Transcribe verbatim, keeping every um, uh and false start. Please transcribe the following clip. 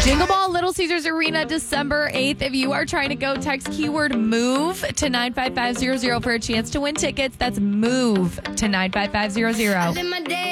Jingle Ball, Little Caesars Arena, December eighth. If you are trying to go, text keyword MOVE to nine five five zero zero for a chance to win tickets. That's MOVE to nine five five zero zero.